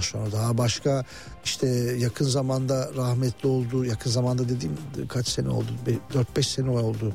sonra daha başka işte yakın zamanda rahmetli oldu. Yakın zamanda dediğim kaç sene oldu? 4-5 sene oldu.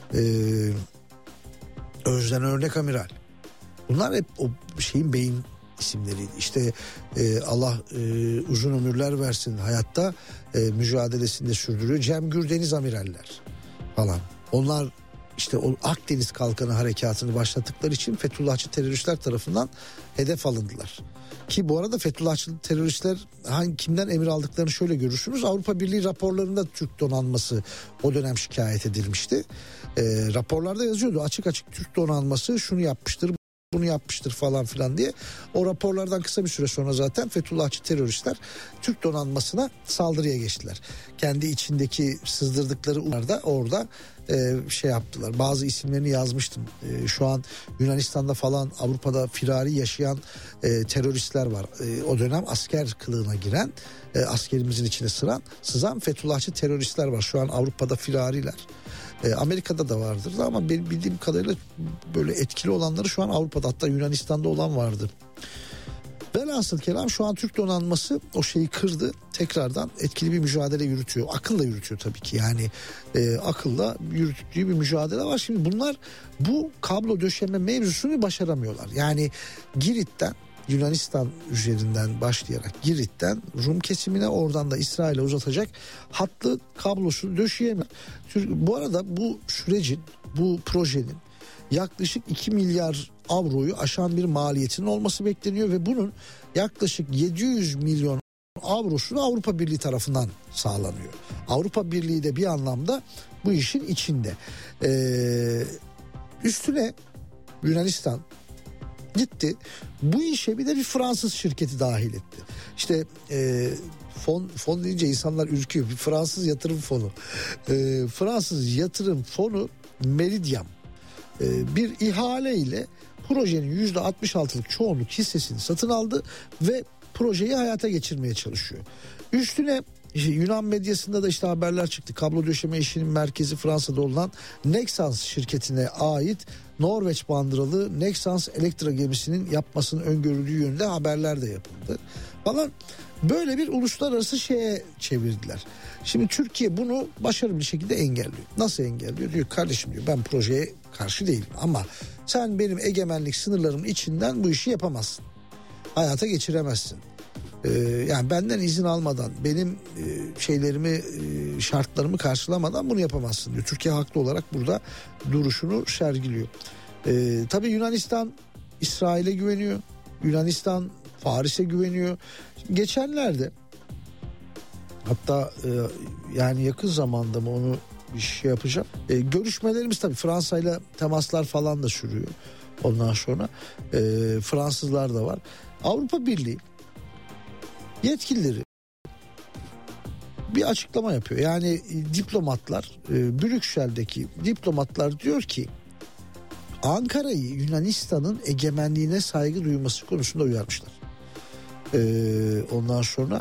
Özden Örnek Amiral. Bunlar hep o şeyin beyin isimleriydi. İşte Allah uzun ömürler versin, hayatta mücadelesinde sürdürüyor. Cem Gürdeniz amiraller falan. Onlar işte o Akdeniz Kalkanı harekatını başlattıkları için Fethullahçı teröristler tarafından hedef alındılar. Ki bu arada Fethullahçı teröristler kimden emir aldıklarını şöyle görürsünüz. Avrupa Birliği raporlarında Türk donanması o dönem şikayet edilmişti. Raporlarda yazıyordu açık açık Türk donanması şunu yapmıştır, bunu yapmıştır falan filan diye. O raporlardan kısa bir süre sonra zaten Fethullahçı teröristler Türk donanmasına saldırıya geçtiler. Kendi içindeki sızdırdıkları uyarıda orada şey yaptılar. Bazı isimlerini yazmıştım. Şu an Yunanistan'da falan Avrupa'da firari yaşayan teröristler var. O dönem asker kılığına giren, askerimizin içine sızan Fethullahçı teröristler var. Şu an Avrupa'da firariler. Amerika'da da vardır ama benim bildiğim kadarıyla böyle etkili olanları şu an Avrupa'da, hatta Yunanistan'da olan vardı. Velhasıl kelam şu an Türk donanması o şeyi kırdı, tekrardan etkili bir mücadele yürütüyor. Akılla yürütüyor tabii ki, yani akılla yürüttüğü bir mücadele var. Şimdi bunlar bu kablo döşeme mevzusunu başaramıyorlar. Yani Girit'ten, Yunanistan üzerinden başlayarak Girit'ten Rum kesimine, oradan da İsrail'e uzatacak hatlı kablosunu döşeyemiyor. Bu arada bu sürecin, bu projenin yaklaşık 2 milyar avroyu aşan bir maliyetinin olması bekleniyor ve bunun yaklaşık 700 milyon avrosu da Avrupa Birliği tarafından sağlanıyor. Avrupa Birliği de bir anlamda bu işin içinde. Üstüne Yunanistan gitti, bu işe bir de bir Fransız şirketi dahil etti. İşte fon deyince insanlar ürküyor. Bir Fransız yatırım fonu. Fransız yatırım fonu Meridiam bir ihale ile projenin %66'lık çoğunluk hissesini satın aldı ve projeyi hayata geçirmeye çalışıyor. Üstüne Yunan medyasında da işte haberler çıktı. Kablo döşeme işinin merkezi Fransa'da olan Nexans şirketine ait Norveç bandıralı Nexans Elektra gemisinin yapmasının öngörüldüğü yönünde haberler de yapıldı falan. Böyle bir uluslararası şeye çevirdiler. Şimdi Türkiye bunu başarılı bir şekilde engelliyor. Nasıl engelliyor? Diyor kardeşim, diyor, ben projeye karşı değilim ama sen benim egemenlik sınırlarımın içinden bu işi yapamazsın. Hayata geçiremezsin. Yani benden izin almadan, benim şeylerimi, şartlarımı karşılamadan bunu yapamazsın diyor. Türkiye haklı olarak burada duruşunu sergiliyor. Tabii Yunanistan İsrail'e güveniyor. Yunanistan Paris'e güveniyor. Geçenlerde, hatta yani yakın zamanda mı onu bir şey yapacağım. Görüşmelerimiz tabii Fransa'yla temaslar falan da sürüyor. Ondan sonra Fransızlar da var. Avrupa Birliği yetkilileri bir açıklama yapıyor. Yani diplomatlar, Brüksel'deki diplomatlar diyor ki Ankara'yı Yunanistan'ın egemenliğine saygı duyması konusunda uyarmışlar. Ondan sonra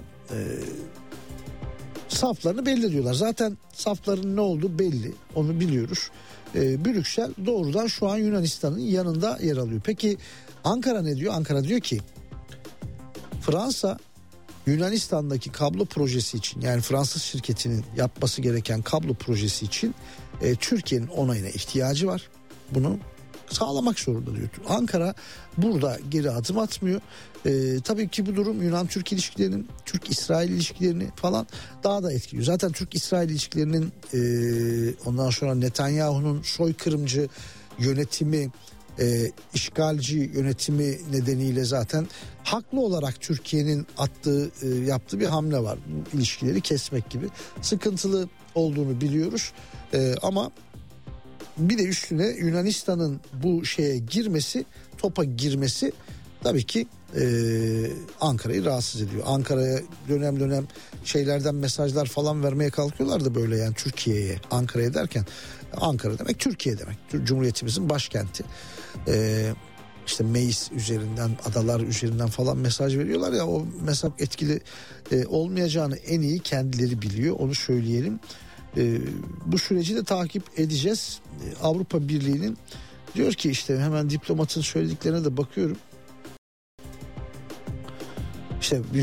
saflarını belli diyorlar. Zaten safların ne olduğu belli, onu biliyoruz. Brüksel doğrudan şu an Yunanistan'ın yanında yer alıyor. Peki Ankara ne diyor? Ankara diyor ki Fransa Yunanistan'daki kablo projesi için, yani Fransız şirketinin yapması gereken kablo projesi için Türkiye'nin onayına ihtiyacı var. Bunu sağlamak zorunda diyor. Ankara burada geri adım atmıyor. Tabii ki bu durum Yunan-Türk ilişkilerinin, Türk-İsrail ilişkilerini falan daha da etkiliyor. Zaten Türk-İsrail ilişkilerinin ondan sonra Netanyahu'nun soykırımcı yönetimi, işgalci yönetimi nedeniyle zaten haklı olarak Türkiye'nin yaptığı bir hamle var. Bu ilişkileri kesmek gibi sıkıntılı olduğunu biliyoruz. Ama bir de üstüne Yunanistan'ın bu şeye girmesi, topa girmesi tabii ki Ankara'yı rahatsız ediyor. Ankara'ya dönem şeylerden mesajlar falan vermeye kalkıyorlar da böyle, yani Türkiye'ye, Ankara'ya derken Ankara demek Türkiye demek. Cumhuriyetimizin başkenti. İşte Meis üzerinden, adalar üzerinden falan mesaj veriyorlar ya, o mesaj etkili olmayacağını en iyi kendileri biliyor, onu söyleyelim. Bu süreci de takip edeceğiz. Avrupa Birliği'nin diyor ki, işte hemen diplomatın söylediklerine de bakıyorum. İşte